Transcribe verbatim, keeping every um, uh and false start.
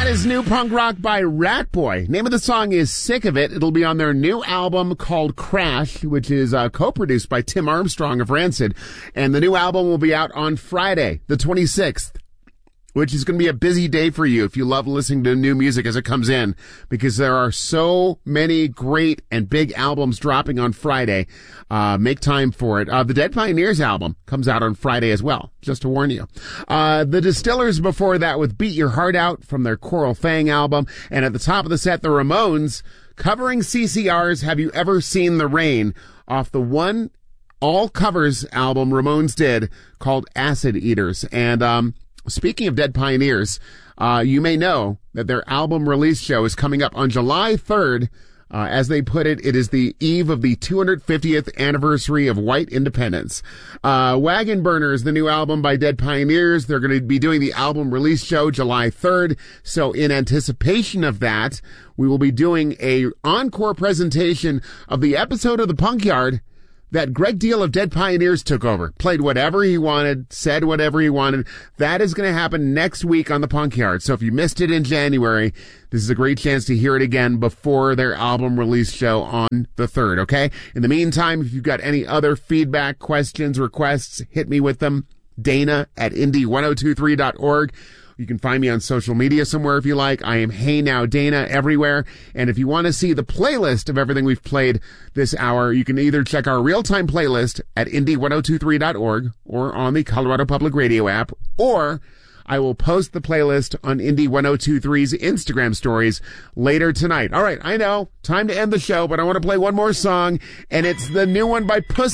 That is new punk rock by Ratboy. Name of the song is Sick of It. It'll be on their new album called Crash, which is uh, co-produced by Tim Armstrong of Rancid. And the new album will be out on Friday, the twenty-sixth. Which is going to be a busy day for you if you love listening to new music as it comes in, because there are so many great and big albums dropping on Friday. Uh, make time for it. Uh, the Dead Pioneers album comes out on Friday as well, just to warn you. Uh, the Distillers before that with Beat Your Heart Out from their Coral Fang album. And at the top of the set, the Ramones covering C C R's Have You Ever Seen the Rain off the one all covers album Ramones did called Acid Eaters. And, um, speaking of Dead Pioneers, uh, you may know that their album release show is coming up on July third. Uh, as they put it, it is the eve of the two hundred fiftieth anniversary of white independence. Uh, Wagon Burners, the new album by Dead Pioneers. They're going to be doing the album release show July third. So in anticipation of that, we will be doing a encore presentation of the episode of the Punk Yard that Greg Deal of Dead Pioneers took over. Played whatever he wanted, said whatever he wanted. That is going to happen next week on the Punk Yard. So if you missed it in January, this is a great chance to hear it again before their album release show on the third, okay? In the meantime, if you've got any other feedback, questions, requests, hit me with them. Dana at indie ten twenty-three dot org. You can find me on social media somewhere if you like. I am Hey Now Dana everywhere. And if you want to see the playlist of everything we've played this hour, you can either check our real-time playlist at indie ten twenty-three dot org or on the Colorado Public Radio app, or I will post the playlist on indie ten twenty-three's Instagram stories later tonight. All right, I know, time to end the show, but I want to play one more song, and it's the new one by Pussy.